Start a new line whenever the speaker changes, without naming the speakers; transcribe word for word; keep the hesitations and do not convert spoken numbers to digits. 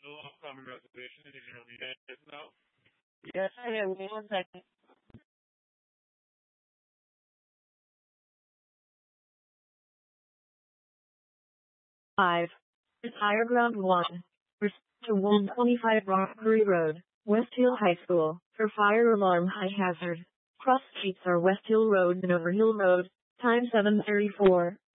Hello, I'm reservation. Did you know me guys now?
Yes, I am. Give me one second. Five. Retire Ground one. Respect to one twenty-five Roxbury Road, West Hill High School, for fire alarm high hazard. Cross streets are West Hill Road and Overhill Road. Time seven thirty-four.